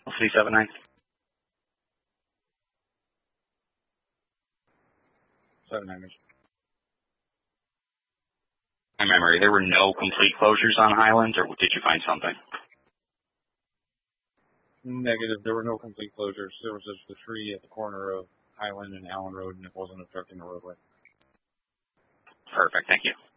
C79. My memory, there were no complete closures on Highland, or did you find something? Negative. There were no complete closures. There was just a tree at the corner of Highland and Allen Road, and it wasn't obstructing the roadway. Perfect. Thank you.